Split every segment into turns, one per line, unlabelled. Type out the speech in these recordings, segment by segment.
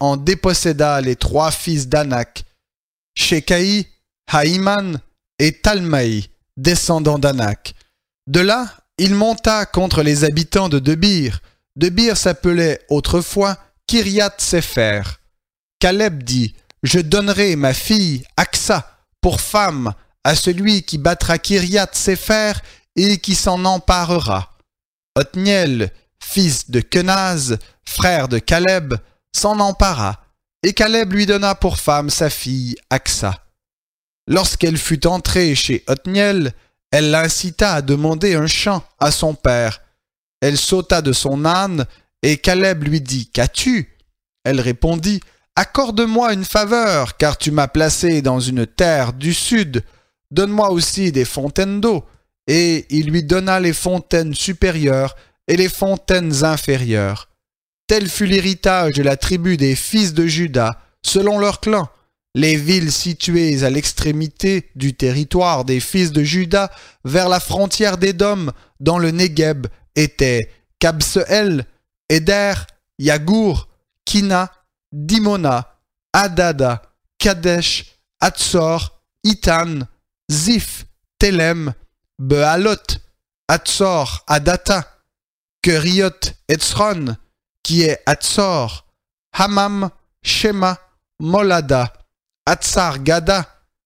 en déposséda les 3 fils d'Anak, Shekaï, Haïman et Talmaï, descendants d'Anak. De là, il monta contre les habitants de Debir. Debir s'appelait autrefois Kiriath Sepher. Caleb dit, « Je donnerai ma fille Aksa pour femme à celui qui battra Kiriath Sepher et qui s'en emparera. » Othniel, fils de Kenaz, frère de Caleb, s'en empara, et Caleb lui donna pour femme sa fille Aksa. Lorsqu'elle fut entrée chez Othniel, elle l'incita à demander un champ à son père. Elle sauta de son âne, et Caleb lui dit, « Qu'as-tu » Elle répondit, « Accorde-moi une faveur, car tu m'as placé dans une terre du sud. Donne-moi aussi des fontaines d'eau. » Et il lui donna les fontaines supérieures et les fontaines inférieures. Tel fut l'héritage de la tribu des fils de Juda, selon leur clan. Les villes situées à l'extrémité du territoire des fils de Juda vers la frontière d'Édom dans le Négueb étaient Kabseel, Éder, Yagour, Kina, Dimona, Adada, Kadesh, Hatzor, Itan, Ziph, Telem, Bealot, Hatzor, Adata, Keriot, Etzron, qui est Hatzor, Hamam, Shema, Molada, Hatzar Gada,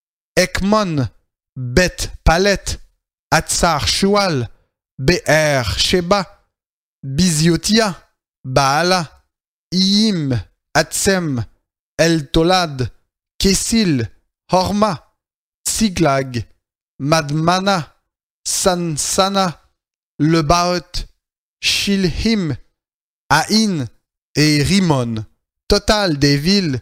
Ekmon, Bet Palet, Hatzar Shual, Be'er Sheba, Biziotia, Baala, Iyim, Hatzem, El Tolad, Kesil, Horma, Tsiglag, Madmana, Sansana, Lebaot, Shilhim, Aïn et Rimon. Total des villes,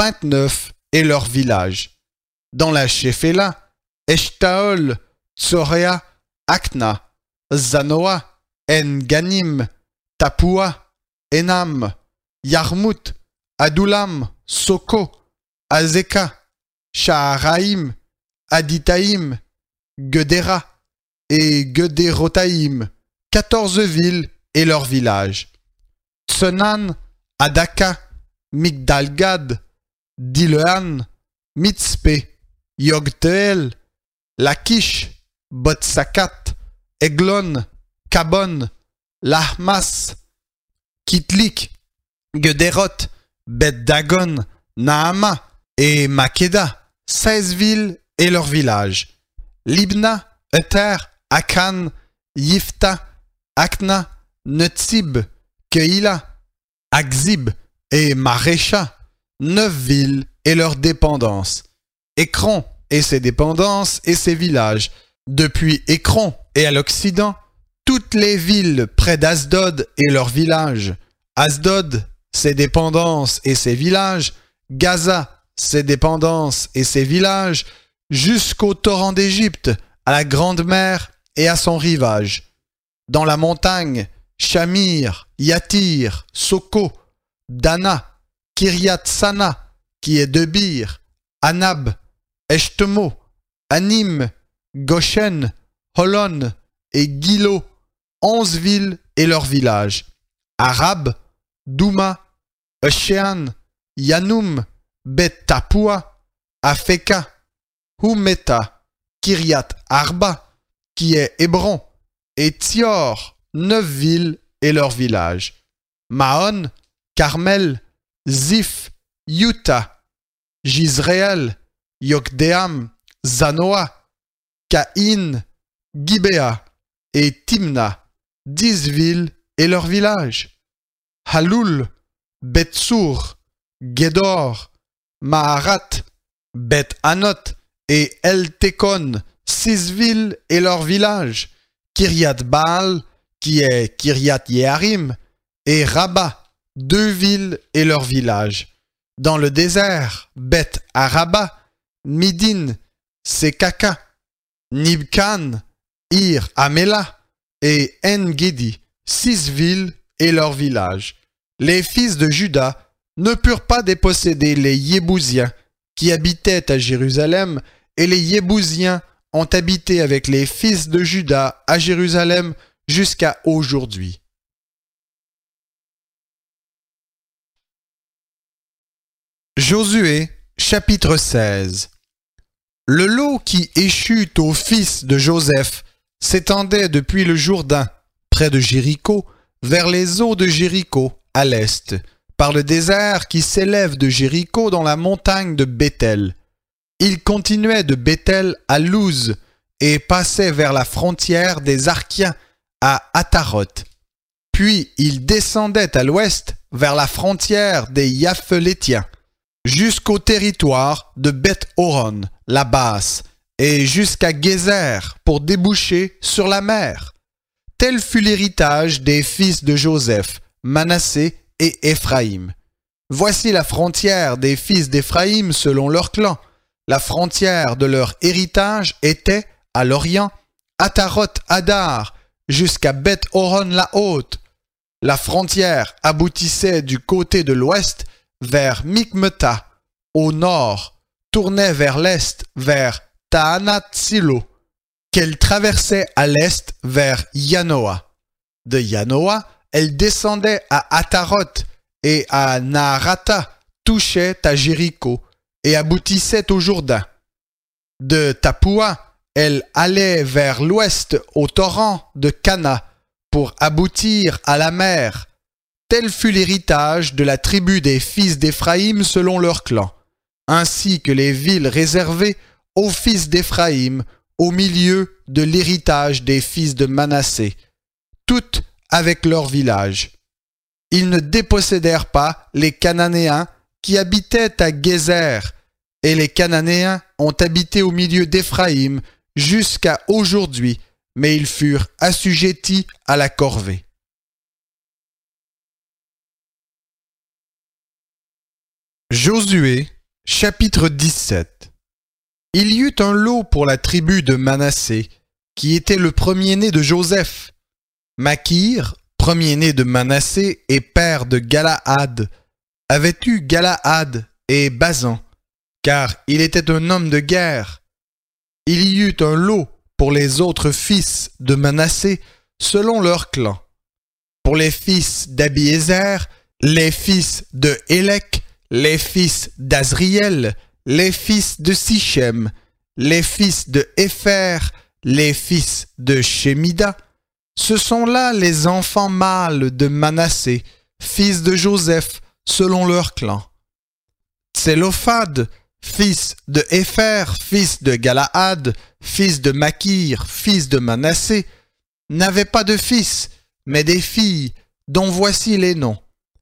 29 et leurs villages. Dans la Shéphéla, Eshtaol, Tsorea, Akna, Zanoa, En-Ganim, Tapua, Enam, Yarmout, Adulam, Soko, Azeka, Shaharaim, Aditaïm, Gedera et Gederotaïm, 14 villes et leurs villages. Tsenan, Adaka, Migdalgad, Dilean, Mitzpe, Yogteel, Lakish, Botsakat, Eglon, Kabon, Lahmas, Kitlik, Gederot, Bet-Dagon, Naama et Makeda, 16 villes et leurs villages. Libna, Eter, Akan, Yifta, Akna, Netzib, Keïla, Akzib et Marécha, 9 villes et leurs dépendances. Écron et ses dépendances et ses villages. Depuis Écron et à l'Occident, toutes les villes près d'Asdod et leurs villages. Asdod, ses dépendances et ses villages. Gaza, ses dépendances et ses villages. Jusqu'au torrent d'Égypte, à la Grande Mer et à son rivage. Dans la montagne, Shamir, Yatir, Soko, Dana, Kiryat Sana, qui est Debir, Anab, Eshtemo, Anim, Goshen, Holon et Gilo, 11 villes et leurs villages. Arab, Douma, Eshéan, Yanoum, Bet-Tapua, Afeka, Humeta, Kiryat Arba, qui est Hébron, et Tior, 9 villes et leurs villages. Maon, Carmel, Ziph, Yuta, Jizréel, Yokdeam, Zanoa, Caïn, Gibéa et Timna, 10 villes et leurs villages. Haloul, Betsur, Gedor, Maharat, Bet-Anot et El-Tekon, 6 villes et leurs villages. Kiryat Baal, qui est Kiryat Yeharim, et Rabba, 2 villes et leurs villages. Dans le désert, Bet Araba, Midin, Sekaka, Nibkan, Ir Amela et En-Gedi, 6 villes et leurs villages. Les fils de Juda ne purent pas déposséder les Yébousiens qui habitaient à Jérusalem, et les Yébousiens ont habité avec les fils de Juda à Jérusalem jusqu'à aujourd'hui. Josué, chapitre 16. Le lot qui échut aux fils de Joseph s'étendait depuis le Jourdain, près de Jéricho, vers les eaux de Jéricho, à l'est, par le désert qui s'élève de Jéricho dans la montagne de Béthel. Il continuait de Béthel à Louz et passait vers la frontière des Arkiens à Ataroth. Puis il descendait à l'ouest vers la frontière des Yaphelétiens, jusqu'au territoire de Beth-Horon, la basse, et jusqu'à Gézer pour déboucher sur la mer. Tel fut l'héritage des fils de Joseph, Manassé et Éphraïm. Voici la frontière des fils d'Éphraïm selon leur clan. La frontière de leur héritage était, à l'orient, Ataroth-Adar, jusqu'à Beth-Horon la haute. La frontière aboutissait du côté de l'ouest vers Mikmeta, au nord, tournait vers l'est vers Taanath-Silo, qu'elle traversait à l'est vers Yanoa. De Yanoa, elle descendait à Ataroth et à Naharata, touchait à Jéricho et aboutissait au Jourdain. De Tapua, elle allait vers l'ouest au torrent de Cana pour aboutir à la mer. Tel fut l'héritage de la tribu des fils d'Éphraïm selon leur clan, ainsi que les villes réservées aux fils d'Éphraïm au milieu de l'héritage des fils de Manassé, toutes avec leurs villages. Ils ne dépossédèrent pas les Cananéens qui habitaient à Gézer, et les Cananéens ont habité au milieu d'Éphraïm jusqu'à aujourd'hui, mais ils furent assujettis à la corvée. Josué, chapitre 17. Il y eut un lot pour la tribu de Manassé, qui était le premier-né de Joseph. Makir, premier-né de Manassé et père de Galaad, avait eu Galaad et Basan, car il était un homme de guerre. Il y eut un lot pour les autres fils de Manassé selon leur clan. Pour les fils d'Abiézer, les fils de Hélek, les fils d'Azriel, les fils de Sichem, les fils de Épher, les fils de Shemida. Ce sont là les enfants mâles de Manassé, fils de Joseph, selon leur clan. Tselophad, fils de Épher, fils de Galaad, fils de Makir, fils de Manassé, n'avait pas de fils, mais des filles, dont voici les noms.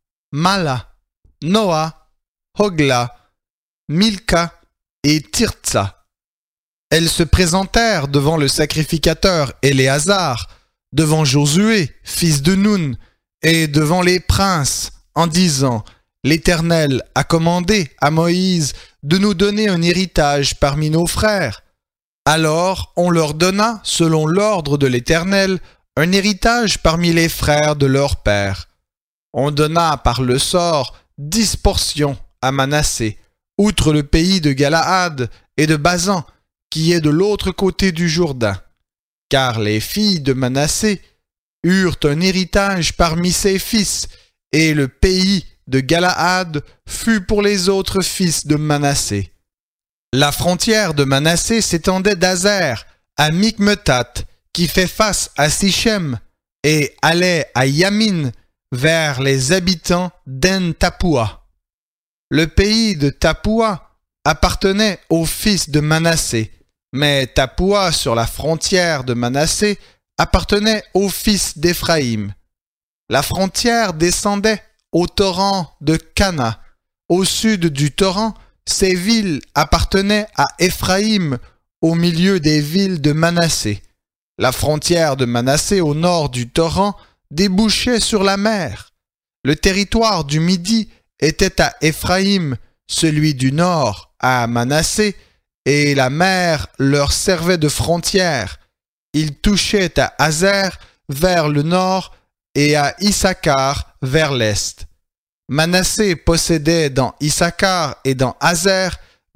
Mala, Noa, Hogla, Milka et Tirtsa. Elles se présentèrent devant le sacrificateur Éléazar, devant Josué, fils de Nun, et devant les princes, en disant « L'Éternel a commandé à Moïse de nous donner un héritage parmi nos frères. » Alors on leur donna, selon l'ordre de l'Éternel, un héritage parmi les frères de leur père. On donna par le sort 10 portions à Manassé, outre le pays de Galaad et de Basan, qui est de l'autre côté du Jourdain. Car les filles de Manassé eurent un héritage parmi ses fils, et le pays de Galaad fut pour les autres fils de Manassé. La frontière de Manassé s'étendait d'Azer à Mikmetat, qui fait face à Sichem, et allait à Yamin, vers les habitants d'En-Tapua. Le pays de Tapua appartenait aux fils de Manassé, mais Tapua, sur la frontière de Manassé, appartenait aux fils d'Éphraïm. La frontière descendait au torrent de Cana. Au sud du torrent, ces villes appartenaient à Éphraïm, au milieu des villes de Manassé. La frontière de Manassé au nord du torrent débouchait sur la mer. Le territoire du Midi était à Éphraïm, celui du nord à Manassé, et la mer leur servait de frontière. Ils touchaient à Azer vers le nord et à Issachar vers l'est. Manassé possédait dans Issachar et dans Azer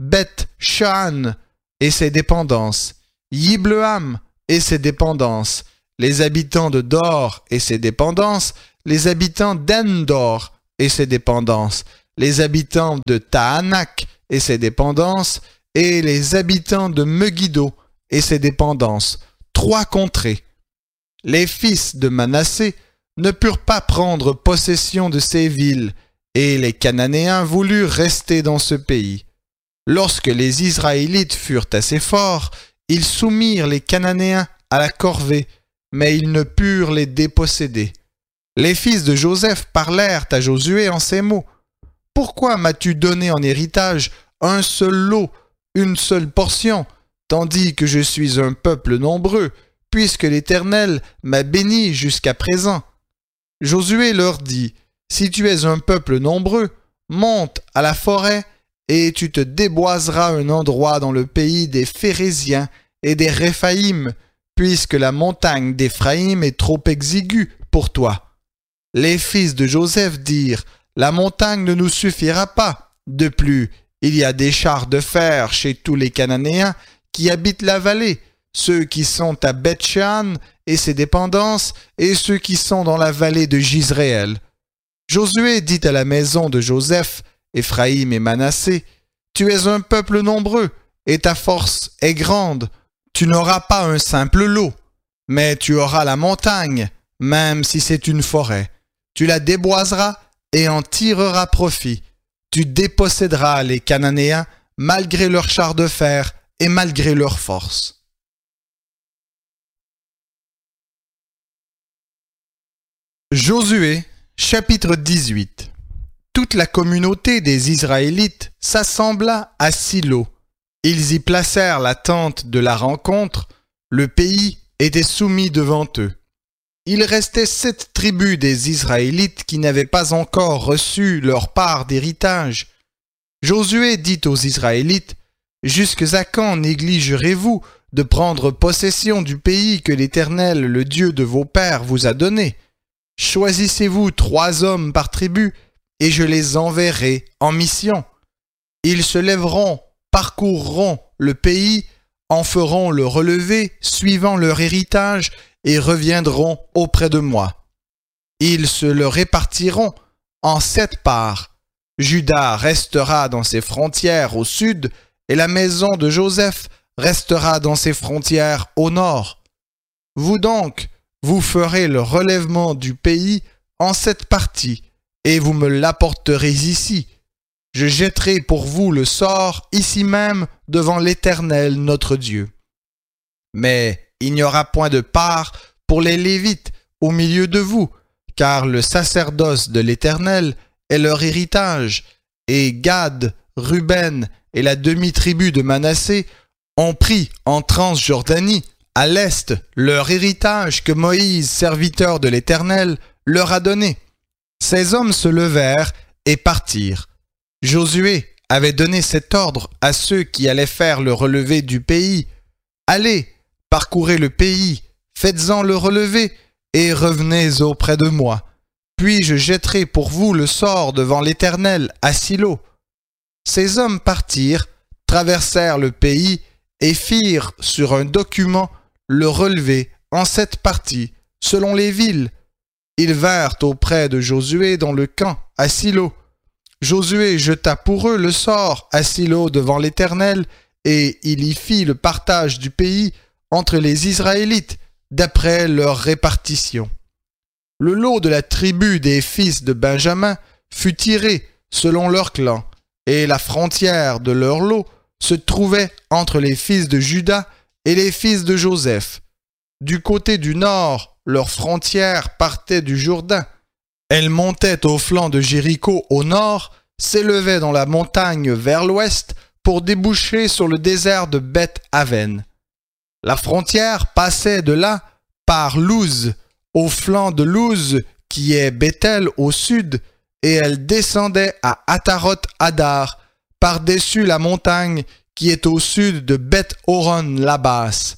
Beth-Shan et ses dépendances, Yibleam et ses dépendances, les habitants de Dor et ses dépendances, les habitants d'Endor et ses dépendances, les habitants de Tahanak et ses dépendances, et les habitants de Megiddo et ses dépendances, 3 contrées. Les fils de Manassé ne purent pas prendre possession de ces villes, et les Cananéens voulurent rester dans ce pays. Lorsque les Israélites furent assez forts, ils soumirent les Cananéens à la corvée, mais ils ne purent les déposséder. Les fils de Joseph parlèrent à Josué en ces mots. « Pourquoi m'as-tu donné en héritage un seul lot, une seule portion, tandis que je suis un peuple nombreux, puisque l'Éternel m'a béni jusqu'à présent ?» Josué leur dit, « Si tu es un peuple nombreux, monte à la forêt, et tu te déboiseras un endroit dans le pays des Phéréziens et des Réphaïm, puisque la montagne d'Éphraïm est trop exiguë pour toi. » Les fils de Joseph dirent, « La montagne ne nous suffira pas. De plus, il y a des chars de fer chez tous les Cananéens qui habitent la vallée, ceux qui sont à Beth-Shean et ses dépendances, et ceux qui sont dans la vallée de Jizréel. » Josué dit à la maison de Joseph, Éphraïm et Manassé, « Tu es un peuple nombreux, et ta force est grande. Tu n'auras pas un simple lot, mais tu auras la montagne, même si c'est une forêt. Tu la déboiseras et en tireras profit. Tu déposséderas les Cananéens malgré leurs chars de fer et malgré leur force. » Josué, chapitre 18. Toute la communauté des Israélites s'assembla à Silo. Ils y placèrent la tente de la rencontre. Le pays était soumis devant eux. Il restait 7 tribus des Israélites qui n'avaient pas encore reçu leur part d'héritage. Josué dit aux Israélites, « Jusqu'à quand négligerez-vous de prendre possession du pays que l'Éternel, le Dieu de vos pères, vous a donné? Choisissez-vous 3 hommes par tribu, et je les enverrai en mission. Ils se lèveront, parcourront le pays, en feront le relevé, suivant leur héritage, et reviendront auprès de moi. Ils se le répartiront en 7 parts. Juda restera dans ses frontières au sud, et la maison de Joseph restera dans ses frontières au nord. Vous donc, vous ferez le relèvement du pays en 7 parties, et vous me l'apporterez ici. Je jetterai pour vous le sort ici même devant l'Éternel notre Dieu. Mais il n'y aura point de part pour les Lévites au milieu de vous, car le sacerdoce de l'Éternel est leur héritage, et Gad, Ruben et la demi-tribu de Manassé ont pris en Transjordanie, à l'est, leur héritage que Moïse, serviteur de l'Éternel, leur a donné. Ces hommes se levèrent et partirent. Josué avait donné cet ordre à ceux qui allaient faire le relevé du pays. « Allez, parcourez le pays, faites-en le relevé, et revenez auprès de moi. Puis je jetterai pour vous le sort devant l'Éternel à Silo. » Ces hommes partirent, traversèrent le pays, et firent sur un document le relevé en 7 parties, selon les villes. Ils vinrent auprès de Josué dans le camp, à Silo. Josué jeta pour eux le sort à Silo devant l'Éternel, et il y fit le partage du pays entre les Israélites, d'après leur répartition. Le lot de la tribu des fils de Benjamin fut tiré selon leur clan, et la frontière de leur lot se trouvait entre les fils de Juda et les fils de Joseph. Du côté du nord, leur frontière partait du Jourdain. Elle montait au flanc de Jéricho au nord, s'élevait dans la montagne vers l'ouest pour déboucher sur le désert de Beth-Aven. La frontière passait de là par Louz, au flanc de Louz, qui est Béthel au sud, et elle descendait à Ataroth-Adar, par-dessus la montagne qui est au sud de Beth-Horon la basse.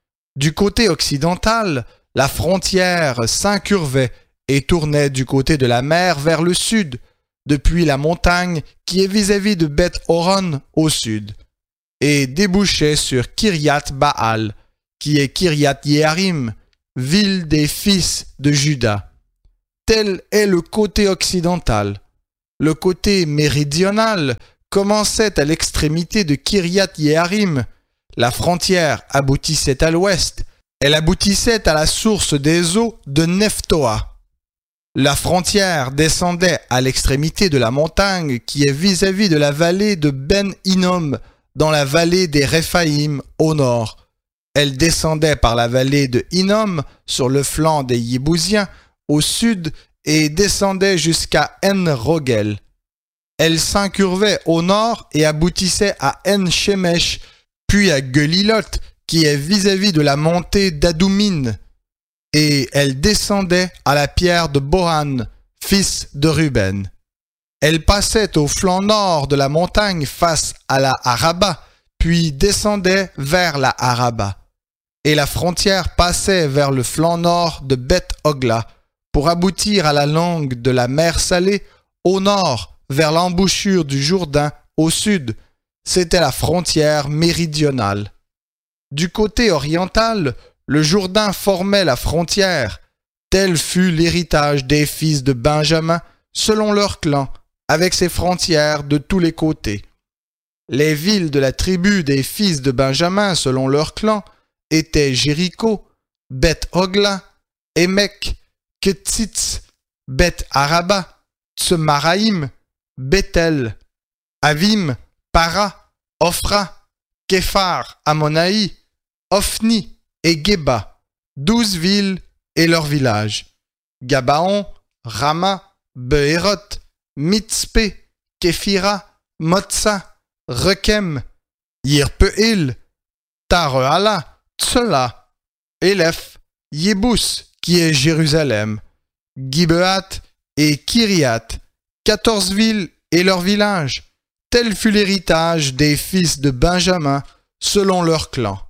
Du côté occidental, la frontière s'incurvait et tournait du côté de la mer vers le sud, depuis la montagne qui est vis-à-vis de Beth-Horon au sud, et débouchait sur Kiriath-Baal, qui est Kiriath-Yearim, ville des fils de Juda. Tel est le côté occidental. Le côté méridional commençait à l'extrémité de Kiryat-Yearim. La frontière aboutissait à l'ouest. Elle aboutissait à la source des eaux de Nephtoa. La frontière descendait à l'extrémité de la montagne qui est vis-à-vis de la vallée de Ben Hinnom, dans la vallée des Réphaïm au nord. Elle descendait par la vallée de Hinnom sur le flanc des Yébousiens au sud et descendait jusqu'à En-Rogel. Elle s'incurvait au nord et aboutissait à En-Shemesh, puis à Gelilot, qui est vis-à-vis de la montée d'Adoumine. Et elle descendait à la pierre de Bohan, fils de Ruben. Elle passait au flanc nord de la montagne face à la Araba, puis descendait vers la Araba. Et la frontière passait vers le flanc nord de Beth-Ogla, pour aboutir à la langue de la mer Salée, au nord, vers l'embouchure du Jourdain, au sud. C'était la frontière méridionale. Du côté oriental, le Jourdain formait la frontière. Tel fut l'héritage des fils de Benjamin, selon leur clan, avec ses frontières de tous les côtés. Les villes de la tribu des fils de Benjamin, selon leur clan, étaient Jéricho, Beth-Ogla, Émek, Ketzitz, Beth-Araba, Tsemaraïm, Bethel, Avim, Para, Ophra, Képhar, Amonaï, Ophni et Geba, 12 villes et leurs villages. Gabaon, Rama, Behéroth, Mitzpé, Képhira, Motsa, Rekem, Yirpeil, Tarehala, Tsola, Élef, Yébous, qui est Jérusalem, Gibeat et Kiriat, 14 villes et leurs villages. Tel fut l'héritage des fils de Benjamin, selon leur clan.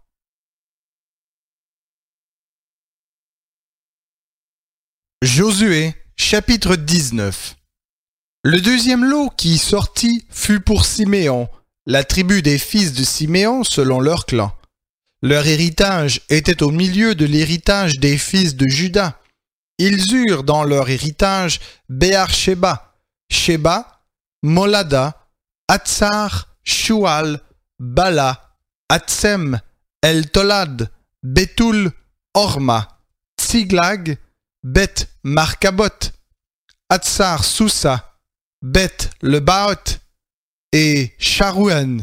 Josué, chapitre 19. Le deuxième lot qui sortit fut pour Siméon, la tribu des fils de Siméon selon leur clan. Leur héritage était au milieu de l'héritage des fils de Juda. Ils eurent dans leur héritage Béar-Sheba, Sheba, Molada, Hatsar, Shual, Bala, Hatsem, El-Tolad, Bétoul, Orma, Tsiglag, Beth-Markabot, Hatsar-Sousa, Beth-Lebaot et Sharouan,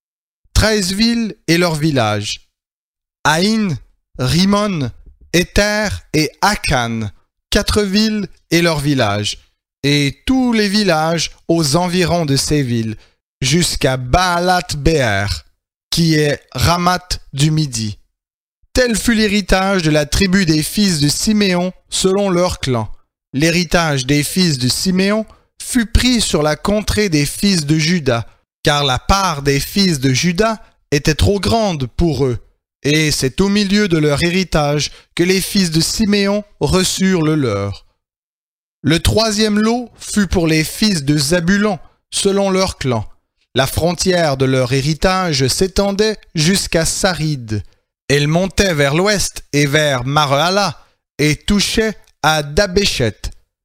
13 villes et leurs villages. Aïn, Rimon, Éther et Akan, 4 villes et leurs villages, et tous les villages aux environs de ces villes, jusqu'à Baalat-Béer, qui est Ramat du Midi. Tel fut l'héritage de la tribu des fils de Siméon selon leur clan. L'héritage des fils de Siméon fut pris sur la contrée des fils de Juda, car la part des fils de Juda était trop grande pour eux. Et c'est au milieu de leur héritage que les fils de Siméon reçurent le leur. Le troisième lot fut pour les fils de Zabulon, selon leur clan. La frontière de leur héritage s'étendait jusqu'à Sarid. Elle montait vers l'ouest et vers Marehala et touchait à Dabéchet,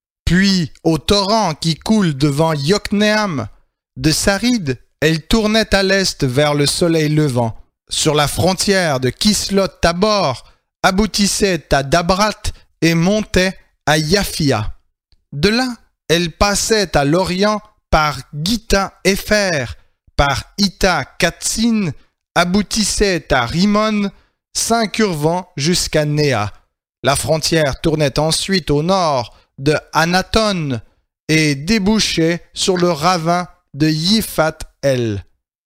puis au torrent qui coule devant Yokneam. De Sarid, elle tournait à l'est vers le soleil levant. Sur la frontière de Kislot-Tabor, aboutissait à Dabrat et montait à Yaphia. De là, elle passait à l'orient par Gita-Épher, par Ita-Katsin, aboutissait à Rimon, s'incurvant jusqu'à Néa. La frontière tournait ensuite au nord de Anaton et débouchait sur le ravin de Yiphat-El.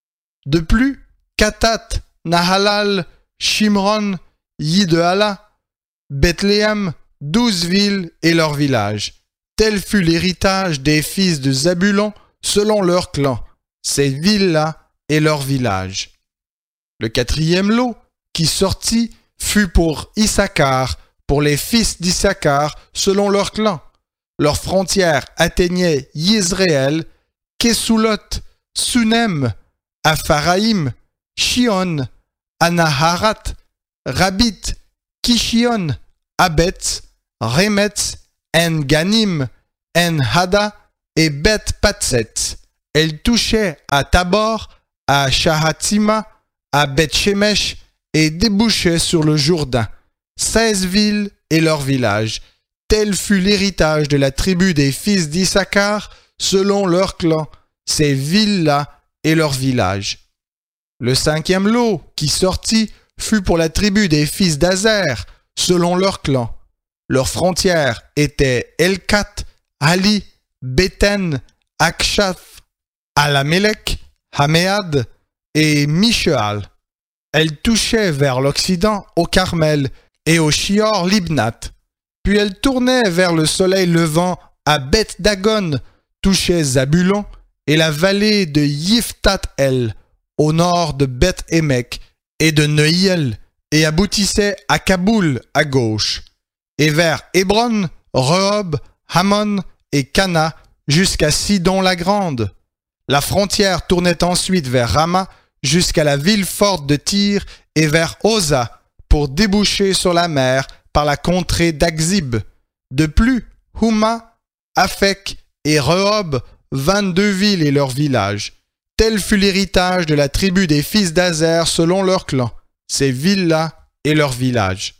De plus, Katat, Nahalal, Shimron, Yidéala, Bethléem, 12 villes et leurs villages. Tel fut l'héritage des fils de Zabulon selon leur clan, ces villes-là et leurs villages. Le quatrième lot qui sortit fut pour Issachar, pour les fils d'Issachar selon leur clan. Leurs frontières atteignaient Yisraël, Kesulot, Sunem, Apharaïm, Shion, Anaharat, Rabit, Kishion, Abetz, Remetz, En-Ganim, En-Hada, et Beth-Patsets. Elle touchait à Tabor, à Shahatima, à Beth-Shemesh et débouchait sur le Jourdain. 16 villes et leurs villages. Tel fut l'héritage de la tribu des fils d'Issachar, selon leurs clans, ces villes-là et leurs villages. Le 5e lot qui sortit fut pour la tribu des fils d'Azer, selon leurs clans. Leurs frontières étaient Elkat, Ali, Béten, Akshath, Alamelech, Haméad et Mishéal. Elle touchait vers l'Occident au Carmel et au Shior Libnat. Puis elle tournait vers le soleil levant à Beth Dagon, touchait Zabulon et la vallée de Yiftat-El, au nord de Beth Émek et de Neuiel, et aboutissait à Kaboul à gauche, et vers Hébron, Rehob, Hamon et Cana, jusqu'à Sidon-la-Grande. La frontière tournait ensuite vers Rama, jusqu'à la ville forte de Tyr, et vers Oza, pour déboucher sur la mer par la contrée d'Akzib. De plus, Houma, Aphek et Rehob, 22 villes et leurs villages. Tel fut l'héritage de la tribu des fils d'Azer selon leurs clans, ces villes-là et leurs villages.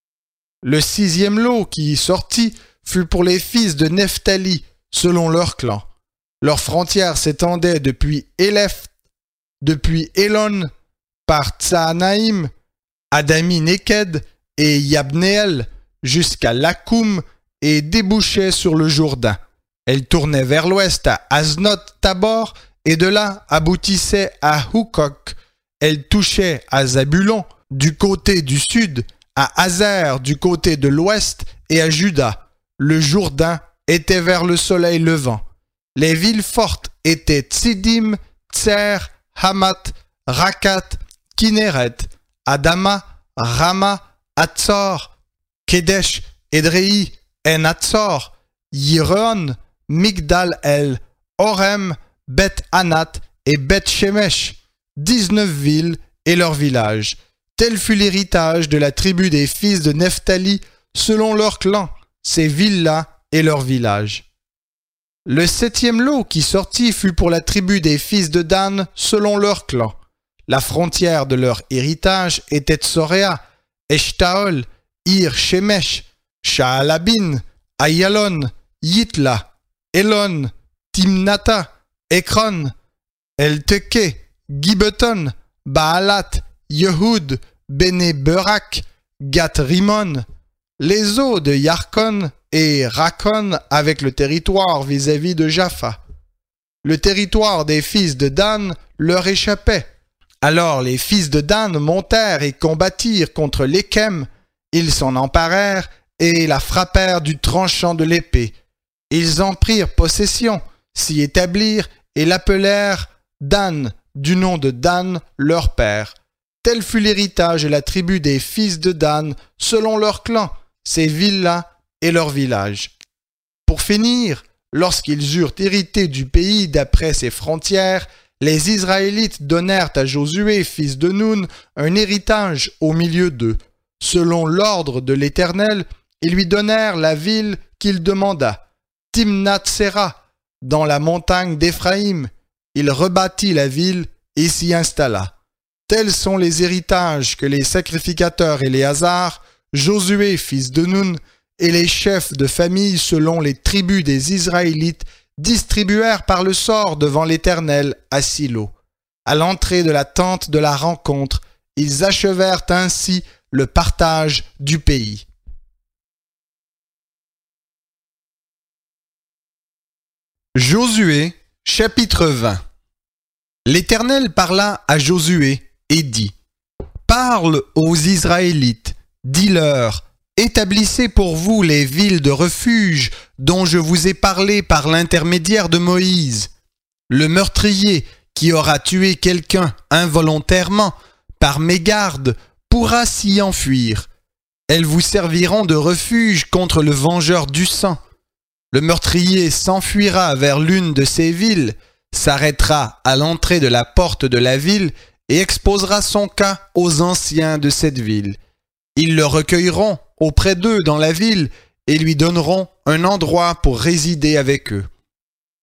Le 6e lot qui y sortit fut pour les fils de Nephtali selon leurs clans. Leurs frontières s'étendaient depuis Éléph, depuis Élon, par Tsahanaïm, Adami-Neked et Yabnéel, jusqu'à Lakoum et débouchaient sur le Jourdain. Elle tournait vers l'ouest à Aznot-Tabor et de là aboutissait à Hukok. Elle touchait à Zabulon du côté du sud, à Hazer du côté de l'ouest et à Juda. Le Jourdain était vers le soleil levant. Les villes fortes étaient Tsidim, Tser, Hamat, Rakat, Kinéret, Adama, Rama, Hatzor, Kedesh, Edrei, En-Hatzor, Yireon, Migdal-El, Orem, Beth-Anat et Beth-Shemesh, 19 villes et leurs villages. Tel fut l'héritage de la tribu des fils de Nephtali selon leurs clans, ces villes-là et leurs villages. Le 7e lot qui sortit fut pour la tribu des fils de Dan selon leurs clans. La frontière de leur héritage était Tsoréa, Eshtaol, Ir-Shemesh, Shaalabin, Ayalon, Yitla, Elon, Timnata, Ekron, El-Teke, Gibeton, Baalat, Yehud, Béné-Berak, Gat-Rimon, les eaux de Yarkon et Rakon avec le territoire vis-à-vis de Jaffa. Le territoire des fils de Dan leur échappait. Alors les fils de Dan montèrent et combattirent contre l'Ékem. Ils s'en emparèrent et la frappèrent du tranchant de l'épée. Ils en prirent possession, s'y établirent et l'appelèrent Dan, du nom de Dan, leur père. Tel fut l'héritage de la tribu des fils de Dan, selon leurs clans, ces villes-là et leurs villages. Pour finir, lorsqu'ils eurent hérité du pays d'après ses frontières, les Israélites donnèrent à Josué, fils de Nun, un héritage au milieu d'eux. Selon l'ordre de l'Éternel, ils lui donnèrent la ville qu'il demanda, Timnath-Séra, dans la montagne d'Éphraïm. Il rebâtit la ville et s'y installa. Tels sont les héritages que les sacrificateurs Éléazar, Josué, fils de Nun, et les chefs de famille selon les tribus des Israélites distribuèrent par le sort devant l'Éternel à Silo. À l'entrée de la tente de la rencontre, ils achevèrent ainsi le partage du pays. Josué, chapitre 20. L'Éternel parla à Josué et dit : Parle aux Israélites, dis-leur : Établissez pour vous les villes de refuge dont je vous ai parlé par l'intermédiaire de Moïse. Le meurtrier qui aura tué quelqu'un involontairement par mégarde pourra s'y enfuir. Elles vous serviront de refuge contre le vengeur du sang. Le meurtrier s'enfuira vers l'une de ces villes, s'arrêtera à l'entrée de la porte de la ville et exposera son cas aux anciens de cette ville. Ils le recueilleront auprès d'eux dans la ville et lui donneront un endroit pour résider avec eux.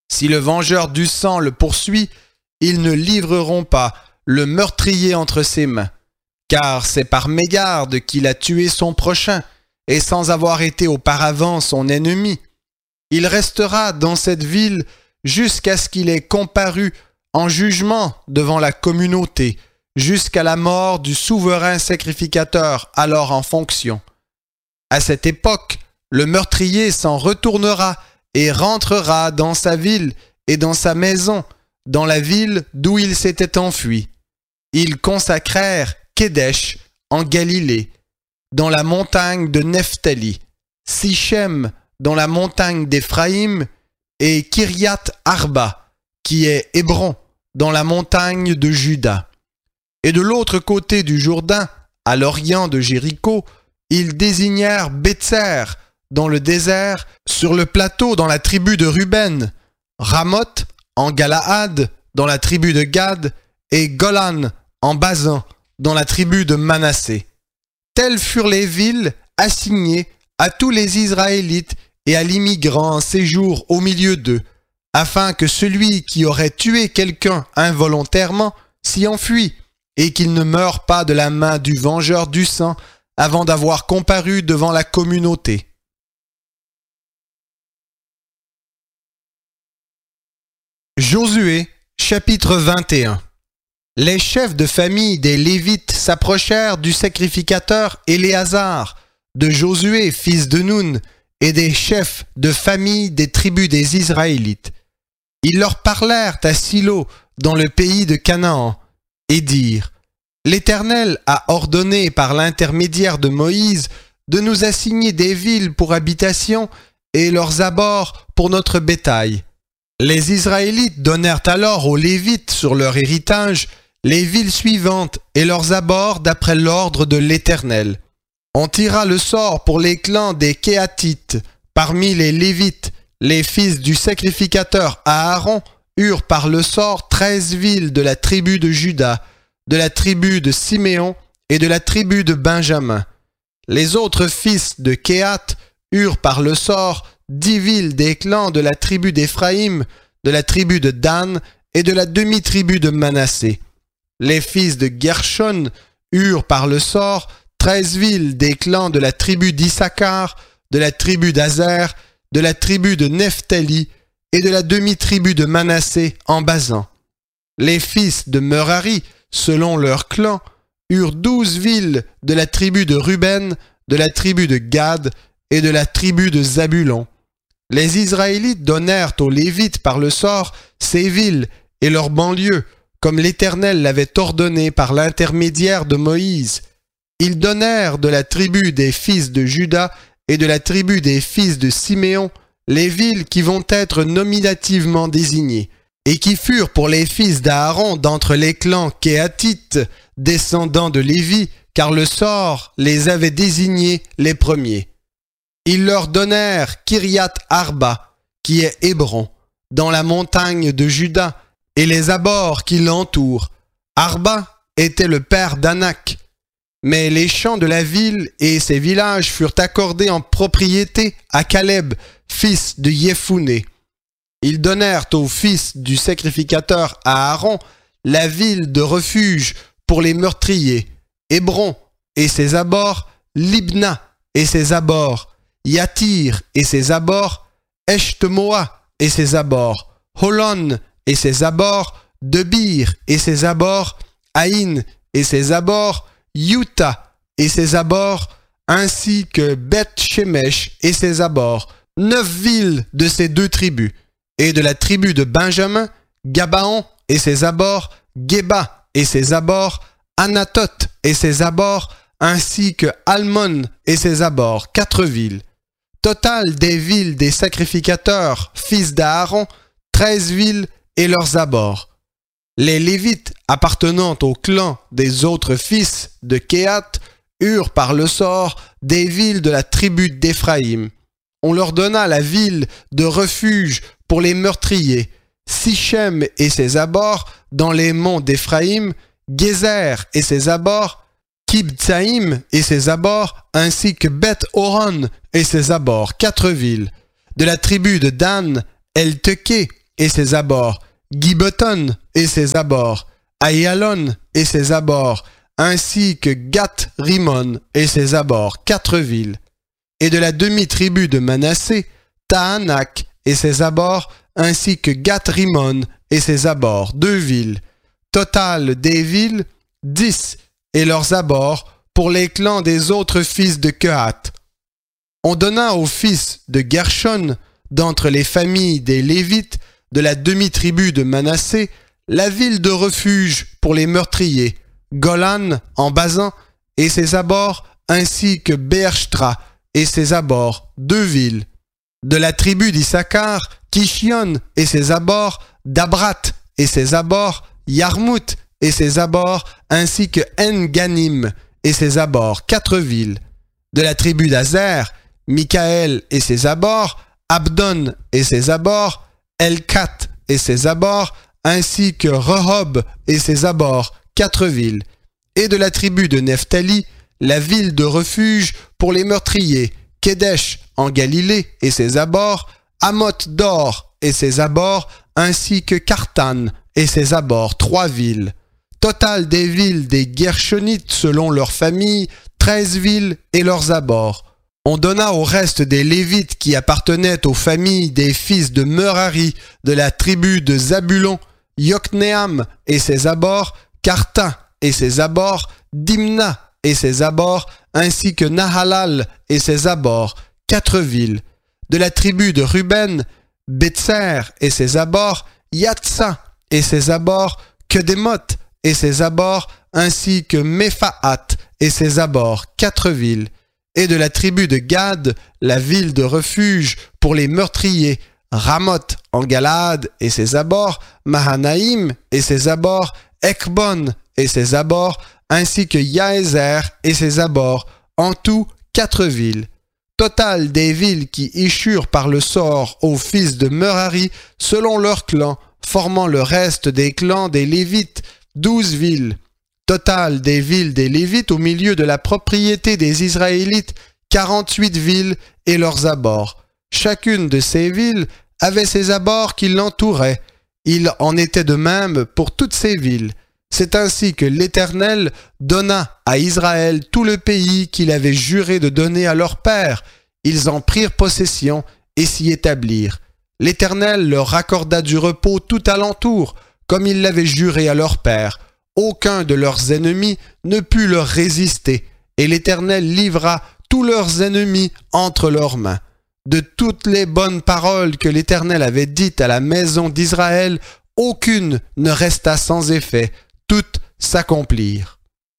Si le vengeur du sang le poursuit, ils ne livreront pas le meurtrier entre ses mains, car c'est par mégarde qu'il a tué son prochain, et sans avoir été auparavant son ennemi. Il restera dans cette ville jusqu'à ce qu'il ait comparu en jugement devant la communauté, jusqu'à la mort du souverain sacrificateur alors en fonction. À cette époque, le meurtrier s'en retournera et rentrera dans sa ville et dans sa maison, dans la ville d'où il s'était enfui. Ils consacrèrent Kédesh en Galilée, dans la montagne de Nephtali, Sichem dans la montagne d'Éphraïm et Kiriath Arba, qui est Hébron, dans la montagne de Juda. Et de l'autre côté du Jourdain, à l'orient de Jéricho, ils désignèrent Bétser, dans le désert, sur le plateau dans la tribu de Ruben, Ramoth en Galaad, dans la tribu de Gad, et Golan en Basan, dans la tribu de Manassé. Telles furent les villes assignées à tous les Israélites et à l'immigrant en séjour au milieu d'eux, afin que celui qui aurait tué quelqu'un involontairement s'y enfuit, et qu'il ne meure pas de la main du vengeur du sang avant d'avoir comparu devant la communauté. Josué, chapitre 21. Les chefs de famille des Lévites s'approchèrent du sacrificateur Éléazar, de Josué, fils de Nun, et des chefs de famille des tribus des Israélites. Ils leur parlèrent à Silo, dans le pays de Canaan, et dirent : L'Éternel a ordonné par l'intermédiaire de Moïse de nous assigner des villes pour habitation et leurs abords pour notre bétail. Les Israélites donnèrent alors aux Lévites sur leur héritage les villes suivantes et leurs abords d'après l'ordre de l'Éternel. On tira le sort pour les clans des Kéhathites. Parmi les Lévites, les fils du sacrificateur Aaron eurent par le sort 13 villes de la tribu de Juda, de la tribu de Siméon et de la tribu de Benjamin. Les autres fils de Kéhath eurent par le sort 10 villes des clans de la tribu d'Éphraïm, de la tribu de Dan et de la demi-tribu de Manassé. Les fils de Gershon eurent par le sort 13 villes des clans de la tribu d'Issachar, de la tribu d'Azer, de la tribu de Nephtali et de la demi-tribu de Manassé en Basan. Les fils de Merari, selon leur clan, eurent 12 villes de la tribu de Ruben, de la tribu de Gad et de la tribu de Zabulon. Les Israélites donnèrent aux Lévites par le sort ces villes et leurs banlieues, comme l'Éternel l'avait ordonné par l'intermédiaire de Moïse. Ils donnèrent de la tribu des fils de Juda et de la tribu des fils de Siméon les villes qui vont être nominativement désignées, et qui furent pour les fils d'Aaron d'entre les clans Kéhathites, descendants de Lévi, car le sort les avait désignés les premiers. Ils leur donnèrent Kiriath Arba, qui est Hébron, dans la montagne de Juda, et les abords qui l'entourent. Arba était le père d'Anak. Mais les champs de la ville et ses villages furent accordés en propriété à Caleb, fils de Yéphuné. Ils donnèrent aux fils du sacrificateur Aaron la ville de refuge pour les meurtriers, Hébron et ses abords, Libna et ses abords, Yatir et ses abords, Eshtemoa et ses abords, Holon et ses abords, Debir et ses abords, Haïn et ses abords, Yuta et ses abords, ainsi que Beth-Shemesh et ses abords, 9 villes de ces 2 tribus, et de la tribu de Benjamin, Gabaon et ses abords, Geba et ses abords, Anatoth et ses abords, ainsi que Almon et ses abords, 4 villes. Total des villes des sacrificateurs, fils d'Aaron, 13 villes et leurs abords. Les Lévites appartenant au clan des autres fils de Kéhath eurent par le sort des villes de la tribu d'Éphraïm. On leur donna la ville de refuge pour les meurtriers, Sichem et ses abords dans les monts d'Éphraïm, Gézer et ses abords, Kibtsaïm et ses abords, ainsi que Beth-Horon et ses abords, 4 villes. De la tribu de Dan, El-Teké et ses abords, Gibeton et ses abords, Aïalon et ses abords, ainsi que Gath-Rimon et ses abords, 4 villes. Et de la demi-tribu de Manassé, Tahanak et ses abords, ainsi que Gath-Rimon et ses abords, 2 villes. Total des villes, 10, et leurs abords, pour les clans des autres fils de Kehath. On donna aux fils de Gershon, d'entre les familles des Lévites, de la demi-tribu de Manassé, la ville de refuge pour les meurtriers, Golan en Basan et ses abords, ainsi que Beershtra et ses abords, 2 villes. De la tribu d'Issachar, Kishion et ses abords, Dabrat et ses abords, Yarmout et ses abords, ainsi que En-Ganim et ses abords, 4 villes. De la tribu d'Azer, Michaël et ses abords, Abdon et ses abords, Elkat et ses abords, ainsi que Rehob et ses abords, 4 villes. Et de la tribu de Nephtali, la ville de refuge pour les meurtriers, Kedesh en Galilée et ses abords, Amoth d'Or et ses abords, ainsi que Kartan et ses abords, 3 villes. Total des villes des Gershonites selon leurs familles, 13 villes et leurs abords. On donna au reste des Lévites qui appartenaient aux familles des fils de Merari de la tribu de Zabulon, Yokneam et ses abords, Karta et ses abords, Dimna et ses abords, ainsi que Nahalal et ses abords, 4 villes. De la tribu de Ruben, Betser et ses abords, Yatsa et ses abords, Kedemoth et ses abords, ainsi que Mephaat et ses abords, 4 villes. Et de la tribu de Gad, la ville de refuge pour les meurtriers, Ramoth en Galade et ses abords, Mahanaïm et ses abords, Ekbon et ses abords, ainsi que Yaézer et ses abords, en tout 4 villes. Total des villes qui échurent par le sort aux fils de Merari, selon leurs clans, formant le reste des clans des Lévites, 12 villes. Total des villes des Lévites au milieu de la propriété des Israélites, 48 villes et leurs abords. Chacune de ces villes avait ses abords qui l'entouraient. Il en était de même pour toutes ces villes. C'est ainsi que l'Éternel donna à Israël tout le pays qu'il avait juré de donner à leur père. Ils en prirent possession et s'y établirent. L'Éternel leur accorda du repos tout alentour, comme il l'avait juré à leur père. Aucun de leurs ennemis ne put leur résister, et l'Éternel livra tous leurs ennemis entre leurs mains. De toutes les bonnes paroles que l'Éternel avait dites à la maison d'Israël, aucune ne resta sans effet, toutes s'accomplirent.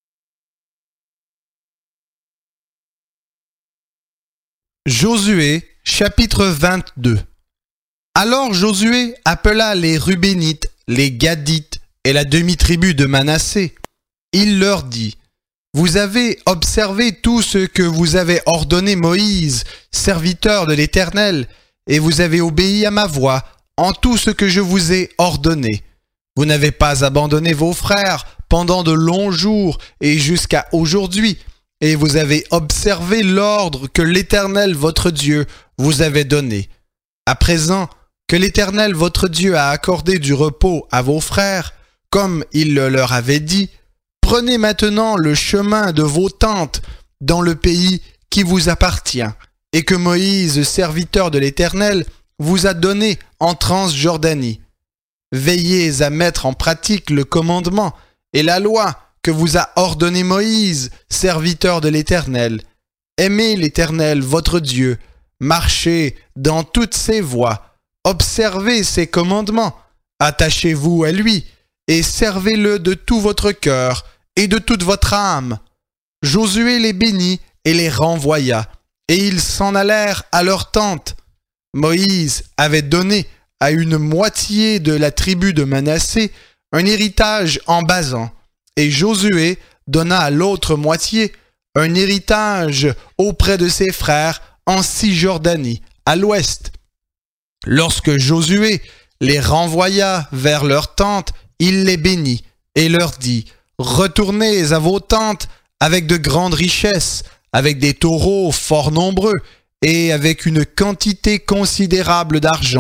Josué, chapitre 22. Alors Josué appela les Rubénites, les Gadites et la demi-tribu de Manassé. Il leur dit, « Vous avez observé tout ce que vous avez ordonné Moïse, serviteur de l'Éternel, et vous avez obéi à ma voix en tout ce que je vous ai ordonné. Vous n'avez pas abandonné vos frères pendant de longs jours et jusqu'à aujourd'hui, et vous avez observé l'ordre que l'Éternel votre Dieu vous avait donné. À présent que l'Éternel votre Dieu a accordé du repos à vos frères, comme il le leur avait dit, prenez maintenant le chemin de vos tentes dans le pays qui vous appartient, et que Moïse, serviteur de l'Éternel, vous a donné en Transjordanie. Veillez à mettre en pratique le commandement et la loi que vous a ordonné Moïse, serviteur de l'Éternel. Aimez l'Éternel, votre Dieu, marchez dans toutes ses voies, observez ses commandements, attachez-vous à lui, et servez-le de tout votre cœur et de toute votre âme. Josué les bénit et les renvoya, et ils s'en allèrent à leur tente. Moïse avait donné à une moitié de la tribu de Manassé un héritage en Basan, et Josué donna à l'autre moitié un héritage auprès de ses frères en Cisjordanie, à l'ouest. Lorsque Josué les renvoya vers leur tente, il les bénit et leur dit, « Retournez à vos tentes avec de grandes richesses, avec des taureaux fort nombreux et avec une quantité considérable d'argent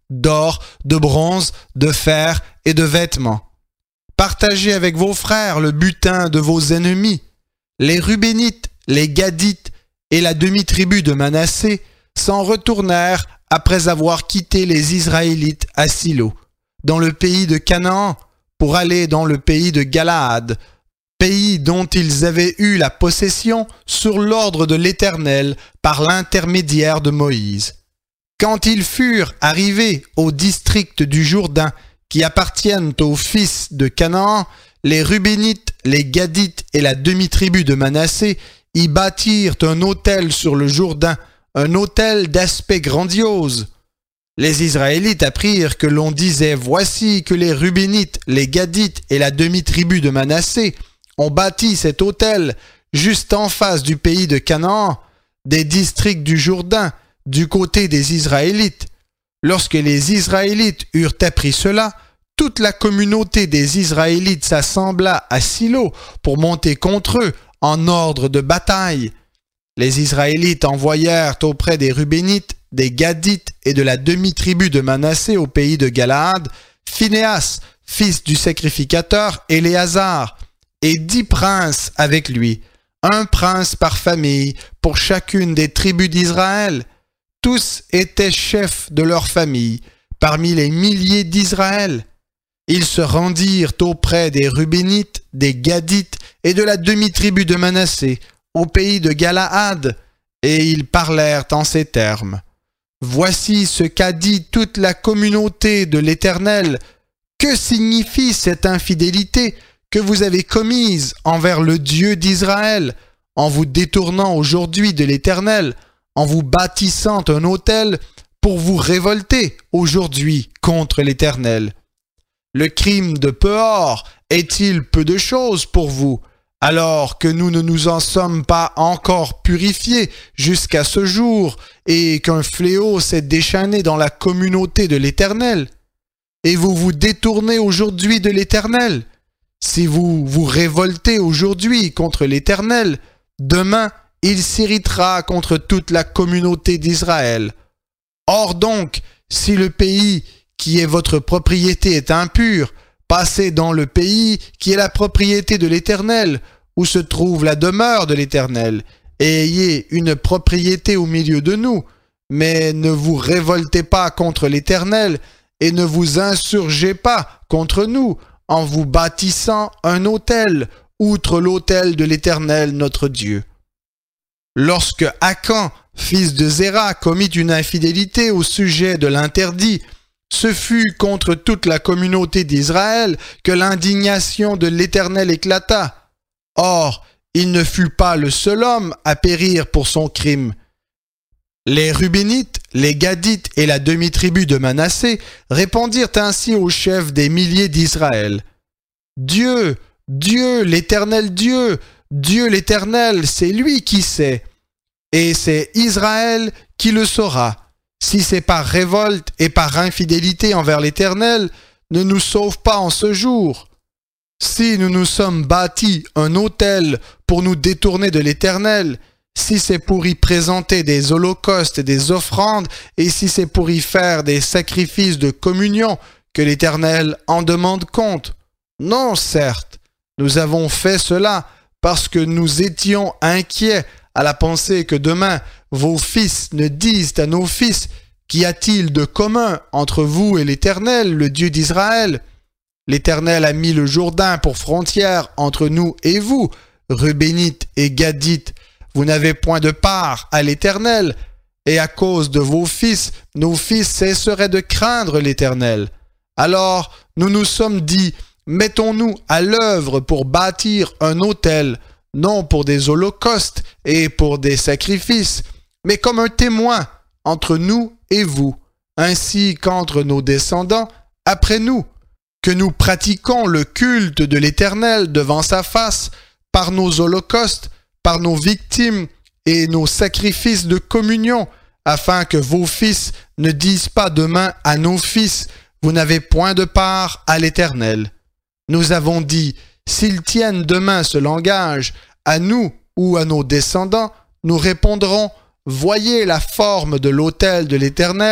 d'or, de bronze, de fer et de vêtements. Partagez avec vos frères le butin de vos ennemis. Les Rubénites, les Gadites et la demi-tribu de Manassé s'en retournèrent après avoir quitté les Israélites à Silo, dans le pays de Canaan, pour aller dans le pays de Galaad, pays dont ils avaient eu la possession sur l'ordre de l'Éternel par l'intermédiaire de Moïse. Quand ils furent arrivés au district du Jourdain, qui appartiennent aux fils de Canaan, les Rubénites, les Gadites et la demi-tribu de Manassé y bâtirent un autel sur le Jourdain, un autel d'aspect grandiose. Les Israélites apprirent que l'on disait « Voici que les Rubénites, les Gadites et la demi-tribu de Manassé ont bâti cet autel juste en face du pays de Canaan, des districts du Jourdain, du côté des Israélites. » Lorsque les Israélites eurent appris cela, toute la communauté des Israélites s'assembla à Silo pour monter contre eux en ordre de bataille. Les Israélites envoyèrent auprès des Rubénites, des Gadites et de la demi-tribu de Manassé au pays de Galaad, Phinéas, fils du sacrificateur Éléazar, et 10 princes avec lui, un prince par famille pour chacune des tribus d'Israël. Tous étaient chefs de leur famille, parmi les milliers d'Israël. Ils se rendirent auprès des Rubénites, des Gadites et de la demi-tribu de Manassé, au pays de Galaad, et ils parlèrent en ces termes. « Voici ce qu'a dit toute la communauté de l'Éternel. Que signifie cette infidélité que vous avez commise envers le Dieu d'Israël, en vous détournant aujourd'hui de l'Éternel, en vous bâtissant un autel pour vous révolter aujourd'hui contre l'Éternel? Le crime de Péor est-il peu de chose pour vous, alors que nous ne nous en sommes pas encore purifiés jusqu'à ce jour et qu'un fléau s'est déchaîné dans la communauté de l'Éternel? Et vous vous détournez aujourd'hui de l'Éternel? Si vous vous révoltez aujourd'hui contre l'Éternel, demain il s'irritera contre toute la communauté d'Israël. Or donc, si le pays qui est votre propriété est impur, passez dans le pays qui est la propriété de l'Éternel, où se trouve la demeure de l'Éternel, et ayez une propriété au milieu de nous, mais ne vous révoltez pas contre l'Éternel, et ne vous insurgez pas contre nous, en vous bâtissant un autel, outre l'autel de l'Éternel notre Dieu. » Lorsque Akan, fils de Zéra, commit une infidélité au sujet de l'interdit, ce fut contre toute la communauté d'Israël que l'indignation de l'Éternel éclata. Or, il ne fut pas le seul homme à périr pour son crime. Les Rubénites, les Gadites et la demi-tribu de Manassé répondirent ainsi aux chefs des milliers d'Israël. « Dieu, Dieu, l'Éternel Dieu, Dieu l'Éternel, c'est lui qui sait. Et c'est Israël qui le saura. Si c'est par révolte et par infidélité envers l'Éternel, ne nous sauve pas en ce jour. Si nous nous sommes bâtis un autel pour nous détourner de l'Éternel, si c'est pour y présenter des holocaustes et des offrandes, et si c'est pour y faire des sacrifices de communion, que l'Éternel en demande compte. Non, certes, nous avons fait cela parce que nous étions inquiets à la pensée que demain vos fils ne disent à nos fils: qu'y a-t-il de commun entre vous et l'Éternel, le Dieu d'Israël? L'Éternel a mis le Jourdain pour frontière entre nous et vous, Rubénites et Gadites. Vous n'avez point de part à l'Éternel, et à cause de vos fils, nos fils cesseraient de craindre l'Éternel. Alors nous nous sommes dit: mettons-nous à l'œuvre pour bâtir un autel, non pour des holocaustes et pour des sacrifices, mais comme un témoin entre nous et vous, ainsi qu'entre nos descendants après nous, que nous pratiquons le culte de l'Éternel devant sa face par nos holocaustes, par nos victimes et nos sacrifices de communion, afin que vos fils ne disent pas demain à nos fils: vous n'avez point de part à l'Éternel. Nous avons dit: s'ils tiennent demain ce langage, à nous ou à nos descendants, nous répondrons: voyez la forme de l'autel de l'Éternel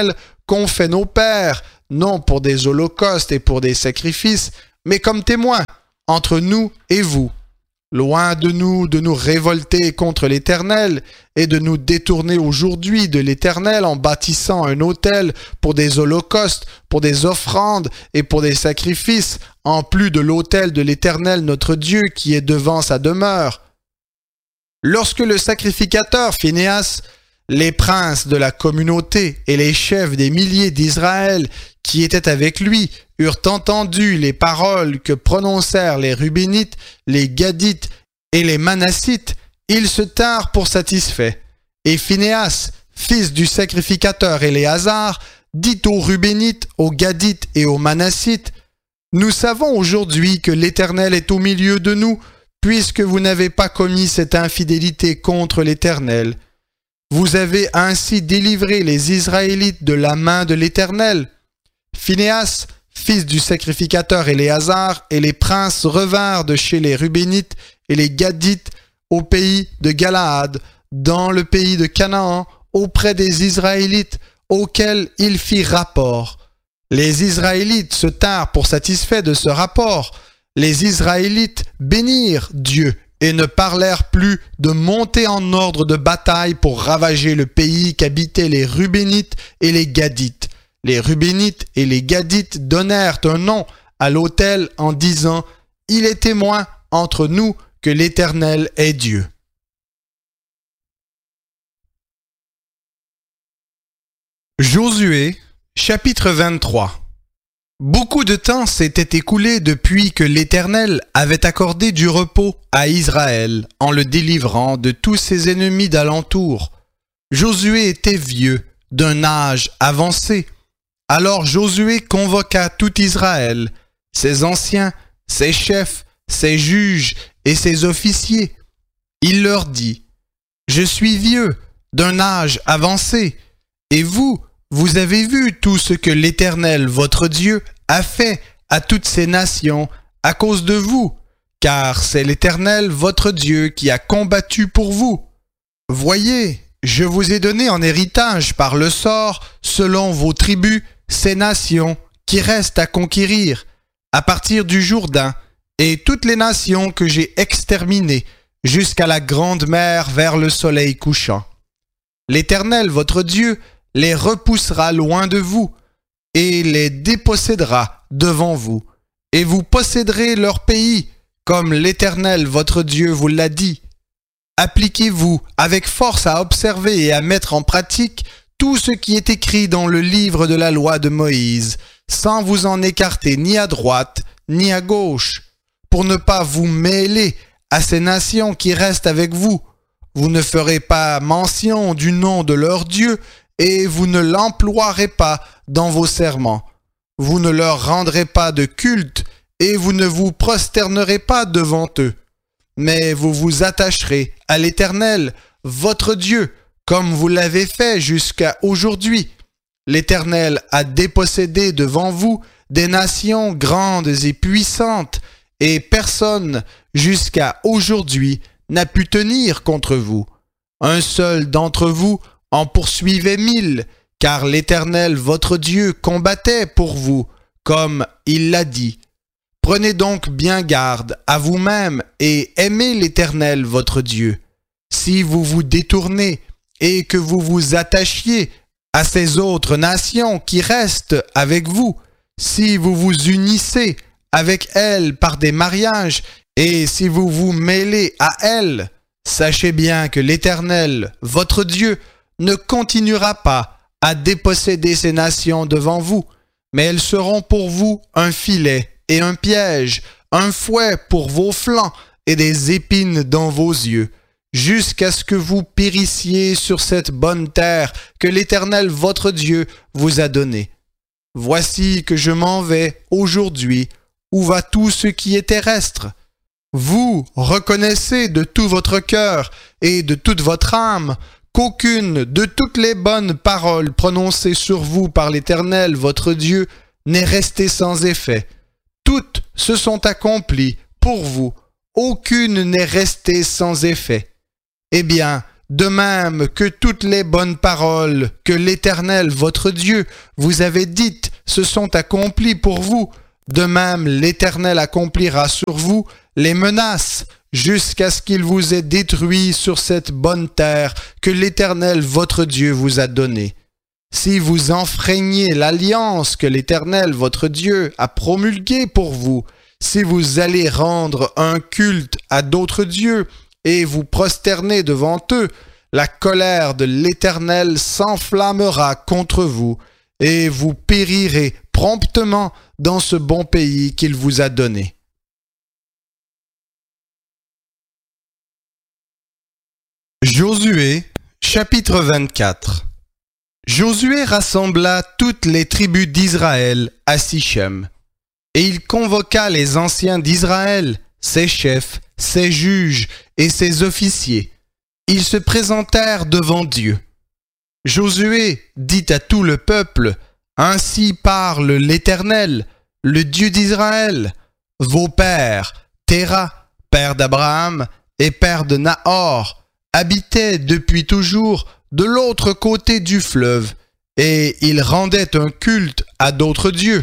qu'ont fait nos pères, non pour des holocaustes et pour des sacrifices, mais comme témoins entre nous et vous. Loin de nous révolter contre l'Éternel et de nous détourner aujourd'hui de l'Éternel en bâtissant un autel pour des holocaustes, pour des offrandes et pour des sacrifices, en plus de l'autel de l'Éternel notre Dieu qui est devant sa demeure. Lorsque le sacrificateur Phinéas, les princes de la communauté et les chefs des milliers d'Israël qui étaient avec lui eurent entendu les paroles que prononcèrent les Rubénites, les Gadites et les Manassites, ils se tinrent pour satisfaits. Et Phinéas, fils du sacrificateur Éléazar, dit aux Rubénites, aux Gadites et aux Manassites, « Nous savons aujourd'hui que l'Éternel est au milieu de nous, puisque vous n'avez pas commis cette infidélité contre l'Éternel. Vous avez ainsi délivré les Israélites de la main de l'Éternel. » Phinéas, fils du sacrificateur Éléazar, et les princes revinrent de chez les Rubénites et les Gadites au pays de Galaad, dans le pays de Canaan, auprès des Israélites, auxquels ils firent rapport. Les Israélites se tinrent pour satisfaits de ce rapport. Les Israélites bénirent Dieu et ne parlèrent plus de monter en ordre de bataille pour ravager le pays qu'habitaient les Rubénites et les Gadites. Les Rubénites et les Gadites donnèrent un nom à l'autel en disant « Il est témoin entre nous que l'Éternel est Dieu. » Josué, chapitre 23. Beaucoup de temps s'était écoulé depuis que l'Éternel avait accordé du repos à Israël en le délivrant de tous ses ennemis d'alentour. Josué était vieux, d'un âge avancé. Alors Josué convoqua tout Israël, ses anciens, ses chefs, ses juges et ses officiers. Il leur dit, « Je suis vieux, d'un âge avancé, et vous avez vu tout ce que l'Éternel, votre Dieu, a fait à toutes ces nations à cause de vous, car c'est l'Éternel, votre Dieu, qui a combattu pour vous. Voyez, je vous ai donné en héritage par le sort, selon vos tribus, ces nations qui restent à conquérir, à partir du Jourdain, et toutes les nations que j'ai exterminées, jusqu'à la grande mer vers le soleil couchant. L'Éternel, votre Dieu, les repoussera loin de vous, et les dépossédera devant vous, et vous posséderez leur pays, comme l'Éternel, votre Dieu, vous l'a dit. Appliquez-vous avec force à observer et à mettre en pratique tout ce qui est écrit dans le livre de la loi de Moïse, sans vous en écarter ni à droite ni à gauche, pour ne pas vous mêler à ces nations qui restent avec vous. Vous ne ferez pas mention du nom de leur Dieu, et vous ne l'emploierez pas dans vos serments. Vous ne leur rendrez pas de culte, et vous ne vous prosternerez pas devant eux. Mais vous vous attacherez à l'Éternel, votre Dieu, comme vous l'avez fait jusqu'à aujourd'hui. L'Éternel a dépossédé devant vous des nations grandes et puissantes, et personne, jusqu'à aujourd'hui, n'a pu tenir contre vous. Un seul d'entre vous en poursuivait 1000, car l'Éternel, votre Dieu, combattait pour vous, comme il l'a dit. Prenez donc bien garde à vous-même et aimez l'Éternel, votre Dieu. Si vous vous détournez et que vous vous attachiez à ces autres nations qui restent avec vous, si vous vous unissez avec elles par des mariages et si vous vous mêlez à elles, sachez bien que l'Éternel, votre Dieu, ne continuera pas à déposséder ces nations devant vous, mais elles seront pour vous un filet et un piège, un fouet pour vos flancs et des épines dans vos yeux, jusqu'à ce que vous périssiez sur cette bonne terre que l'Éternel votre Dieu vous a donnée. Voici que je m'en vais aujourd'hui, où va tout ce qui est terrestre. Vous reconnaissez de tout votre cœur et de toute votre âme qu'aucune de toutes les bonnes paroles prononcées sur vous par l'Éternel, votre Dieu, n'est restée sans effet. Toutes se sont accomplies pour vous. Aucune n'est restée sans effet. Eh bien, de même que toutes les bonnes paroles que l'Éternel, votre Dieu, vous avait dites se sont accomplies pour vous. De même, l'Éternel accomplira sur vous les menaces jusqu'à ce qu'il vous ait détruit sur cette bonne terre que l'Éternel, votre Dieu, vous a donnée. Si vous enfreignez l'alliance que l'Éternel, votre Dieu, a promulguée pour vous, si vous allez rendre un culte à d'autres dieux et vous prosterner devant eux, la colère de l'Éternel s'enflammera contre vous et vous périrez promptement dans ce bon pays qu'il vous a donné. Josué, chapitre 24. Josué rassembla toutes les tribus d'Israël à Sichem, et il convoqua les anciens d'Israël, ses chefs, ses juges et ses officiers. Ils se présentèrent devant Dieu. Josué dit à tout le peuple, « Ainsi parle l'Éternel, le Dieu d'Israël. Vos pères, Téra, père d'Abraham et père de Nahor, habitaient depuis toujours de l'autre côté du fleuve, et ils rendaient un culte à d'autres dieux.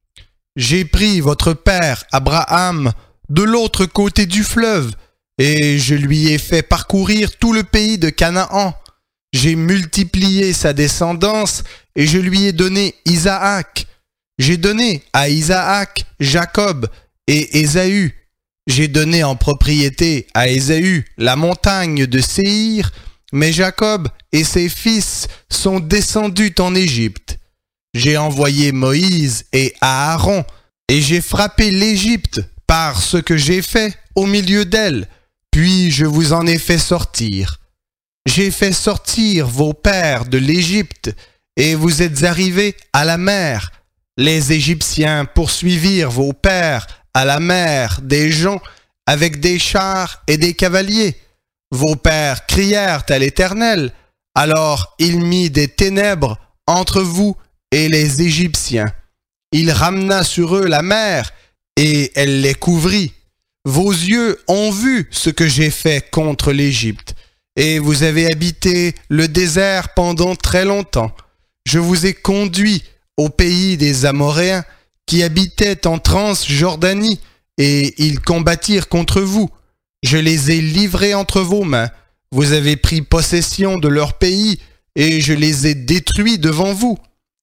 J'ai pris votre père Abraham de l'autre côté du fleuve, et je lui ai fait parcourir tout le pays de Canaan. J'ai multiplié sa descendance, et je lui ai donné Isaac. J'ai donné à Isaac Jacob et Ésaü. J'ai donné en propriété à Ésaü la montagne de Séhir, mais Jacob et ses fils sont descendus en Égypte. J'ai envoyé Moïse et Aaron, et j'ai frappé l'Égypte par ce que j'ai fait au milieu d'elle, puis je vous en ai fait sortir. J'ai fait sortir vos pères de l'Égypte, et vous êtes arrivés à la mer. Les Égyptiens poursuivirent vos pères à la mer des joncs avec des chars et des cavaliers. Vos pères crièrent à l'Éternel, alors il mit des ténèbres entre vous et les Égyptiens. Il ramena sur eux la mer, et elle les couvrit. Vos yeux ont vu ce que j'ai fait contre l'Égypte, et vous avez habité le désert pendant très longtemps. Je vous ai conduit au pays des Amoréens, qui habitaient en Transjordanie, et ils combattirent contre vous. Je les ai livrés entre vos mains. Vous avez pris possession de leur pays, et je les ai détruits devant vous.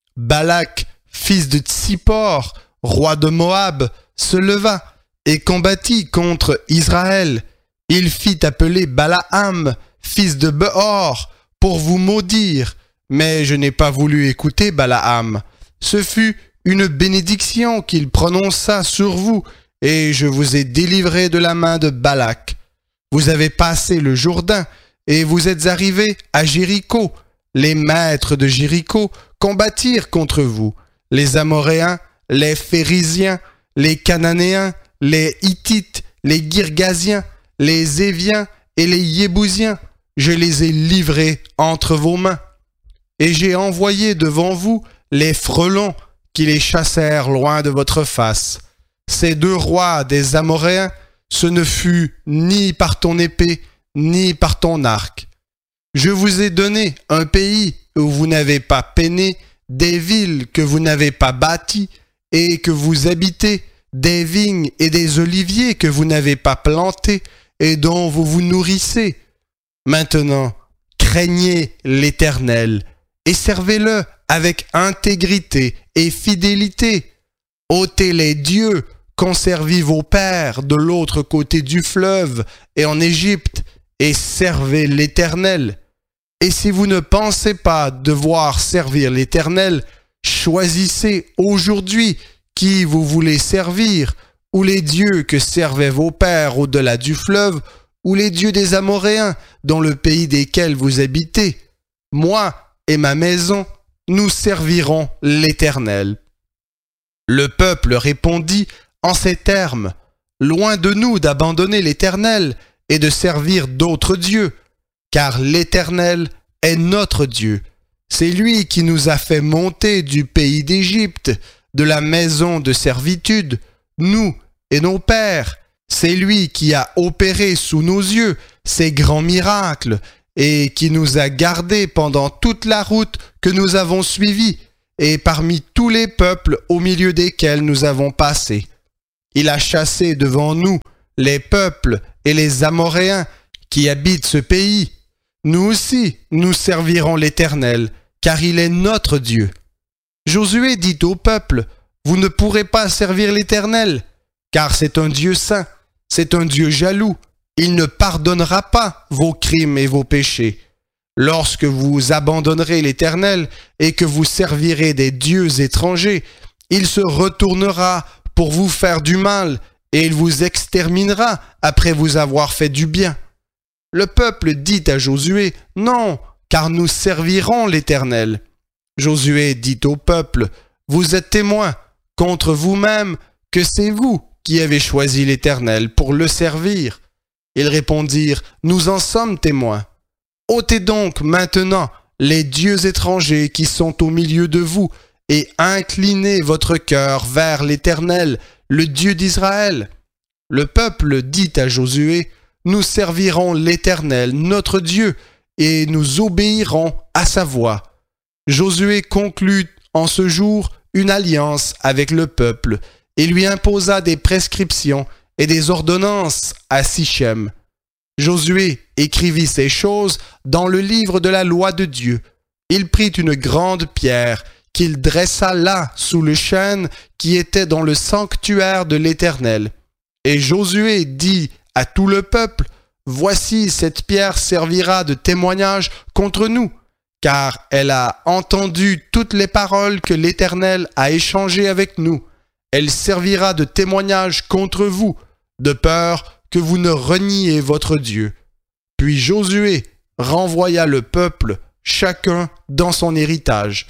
Balak, fils de Tsippor, roi de Moab, se leva et combattit contre Israël. Il fit appeler Balaam, fils de Beor, pour vous maudire, mais je n'ai pas voulu écouter Balaam. Ce fut une bénédiction qu'il prononça sur vous, et je vous ai délivré de la main de Balak. Vous avez passé le Jourdain, et vous êtes arrivés à Jéricho. Les maîtres de Jéricho combattirent contre vous. Les Amoréens, les Phéryziens, les Cananéens, les Hittites, les Girgasiens, les Éviens et les Yébousiens. Je les ai livrés entre vos mains. Et j'ai envoyé devant vous les frelons qui les chassèrent loin de votre face. Ces deux rois des Amoréens, ce ne fut ni par ton épée, ni par ton arc. Je vous ai donné un pays où vous n'avez pas peiné, des villes que vous n'avez pas bâties et que vous habitez, des vignes et des oliviers que vous n'avez pas plantés et dont vous vous nourrissez. Maintenant, craignez l'Éternel et servez-le avec intégrité et fidélité. Ôtez les dieux qu'ont servi vos pères de l'autre côté du fleuve et en Égypte, et servez l'Éternel. Et si vous ne pensez pas devoir servir l'Éternel, choisissez aujourd'hui qui vous voulez servir, ou les dieux que servaient vos pères au-delà du fleuve, ou les dieux des Amoréens dans le pays desquels vous habitez. Moi et ma maison, nous servirons l'Éternel. Le peuple répondit en ces termes, « Loin de nous d'abandonner l'Éternel et de servir d'autres dieux, car l'Éternel est notre Dieu. C'est lui qui nous a fait monter du pays d'Égypte, de la maison de servitude, nous et nos pères. C'est lui qui a opéré sous nos yeux ces grands miracles et qui nous a gardés pendant toute la route que nous avons suivie, et parmi tous les peuples au milieu desquels nous avons passé. Il a chassé devant nous les peuples et les Amoréens qui habitent ce pays. Nous aussi, nous servirons l'Éternel, car il est notre Dieu. » Josué dit au peuple, « Vous ne pourrez pas servir l'Éternel, car c'est un Dieu saint, c'est un Dieu jaloux. Il ne pardonnera pas vos crimes et vos péchés. Lorsque vous abandonnerez l'Éternel et que vous servirez des dieux étrangers, il se retournera pour vous faire du mal et il vous exterminera après vous avoir fait du bien. » Le peuple dit à Josué, « Non, car nous servirons l'Éternel. » Josué dit au peuple, « Vous êtes témoins contre vous-même que c'est vous qui avez choisi l'Éternel pour le servir. » Ils répondirent, « Nous en sommes témoins. Ôtez donc maintenant les dieux étrangers qui sont au milieu de vous et inclinez votre cœur vers l'Éternel, le Dieu d'Israël. » Le peuple dit à Josué, « Nous servirons l'Éternel, notre Dieu, et nous obéirons à sa voix. » Josué conclut en ce jour une alliance avec le peuple et lui imposa des prescriptions et des ordonnances à Sichem. Josué écrivit ces choses dans le livre de la loi de Dieu. Il prit une grande pierre qu'il dressa là sous le chêne qui était dans le sanctuaire de l'Éternel. Et Josué dit à tout le peuple, « Voici, cette pierre servira de témoignage contre nous, car elle a entendu toutes les paroles que l'Éternel a échangées avec nous. Elle servira de témoignage contre vous, de peur que vous ne reniez votre Dieu. » Puis Josué renvoya le peuple, chacun dans son héritage.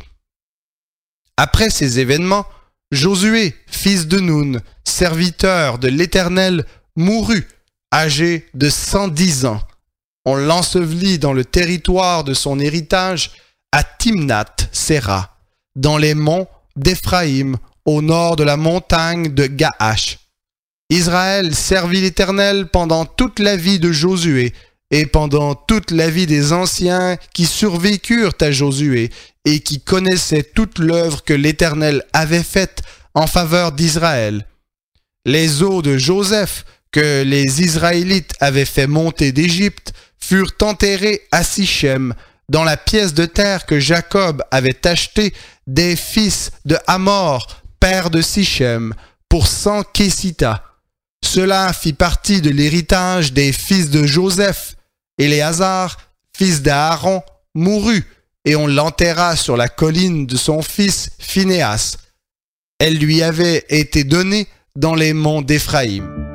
Après ces événements, Josué, fils de Nun, serviteur de l'Éternel, mourut, âgé de 110 ans. On l'ensevelit dans le territoire de son héritage à Timnath-Séra, dans les monts d'Éphraïm, au nord de la montagne de Gaash. Israël servit l'Éternel pendant toute la vie de Josué et pendant toute la vie des anciens qui survécurent à Josué et qui connaissaient toute l'œuvre que l'Éternel avait faite en faveur d'Israël. Les os de Joseph que les Israélites avaient fait monter d'Égypte furent enterrés à Sichem, dans la pièce de terre que Jacob avait achetée des fils de Hamor, père de Sichem, pour 100 kessitas. Cela fit partie de l'héritage des fils de Joseph. Éléazar, fils d'Aaron, mourut, et on l'enterra sur la colline de son fils Phinéas. Elle lui avait été donnée dans les monts d'Éphraïm.